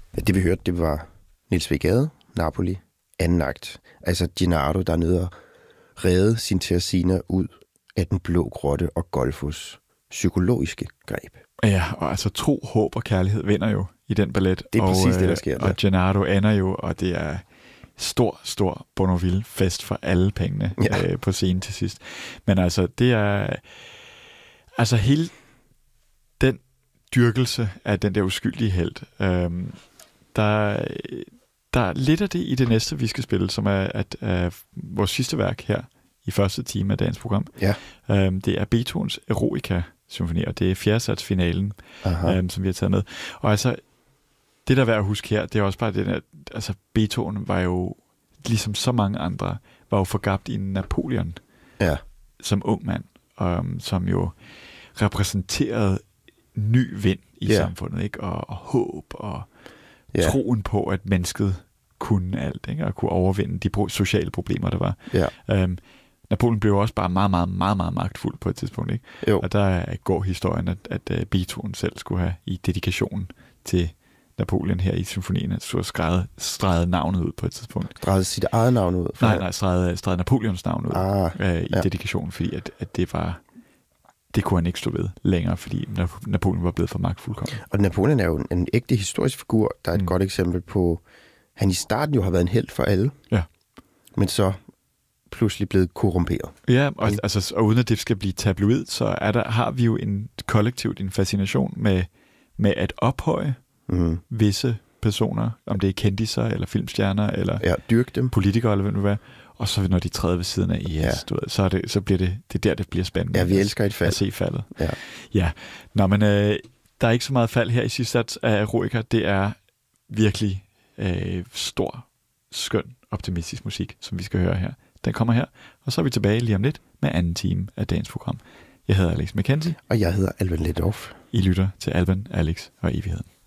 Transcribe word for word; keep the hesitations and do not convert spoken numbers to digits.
Ja, det vi hørte, det var Niels W. Gade, Napoli, anden akt. Altså Gennaro, der er nede og redde sin Teresina ud af den blå grotte og Golfos psykologiske greb. Ja, og altså tro, håb og kærlighed vinder jo i den ballet. Det er og, præcis det, der sker. Og, og Gennaro ender jo, og det er stor, stor Bonneville-fest for alle pengene ja. øh, på scenen til sidst. Men altså, det er... Altså hele den dyrkelse af den der uskyldige helt, øhm, der, der er lidt af det i det næste, vi skal spille, som er at, at vores sidste værk her i første time af dagens program. Ja. Øhm, det er Beethovens Eroica-symfoni, og det er fjerdesatsfinalen, øhm, som vi har taget med. Og altså, det der er værd at huske her, det er også bare det, at altså, Beethoven var jo, ligesom så mange andre, var jo forgabt i Napoleon ja. som ung mand, um, som jo repræsenterede ny vind i ja. samfundet, ikke? Og, og håb og ja. troen på, at mennesket kunne alt, ikke? Og kunne overvinde de pro- sociale problemer, der var. Ja. Um, Napoleon blev også bare meget, meget, meget, meget magtfuld på et tidspunkt, ikke? Jo. Og der går historien, at, at uh, Beethoven selv skulle have i dedikationen til Napoleon her i symfonien, at så streget, streget navnet ud på et tidspunkt. Streget sit eget navn ud? Nej, nej, streget, streget Napoleons navn ud ah, øh, i ja. dedikationen, fordi at, at det var, det kunne han ikke stå ved længere, fordi Napoleon var blevet for magtfuldkommen. Og Napoleon er jo en, en ægte historisk figur, der er et mm. godt eksempel på, han i starten jo har været en helt for alle, ja. men så pludselig blevet korrumperet. Ja, og, altså, og uden at det skal blive tabloid, så er der, har vi jo en kollektivt en fascination med, med at ophøje mm. visse personer, om det er kendiser, eller filmstjerner, eller ja, dyrke dem. Politikere, eller hvad det nu er. Og så når de træder ved siden af, yes, ja. du ved, så, er det, så bliver det, det er der, det bliver spændende. Ja, vi elsker et fald. At se faldet. Ja. ja. Nå, men øh, der er ikke så meget fald her i sidste sats af Eroica. Det er virkelig øh, stor, skøn, optimistisk musik, som vi skal høre her. Den kommer her, og så er vi tilbage lige om lidt med anden time af dagens program. Jeg hedder Alex McKenzie. Og jeg hedder Alban Ledorf. I lytter til Alban, Alex og Evigheden.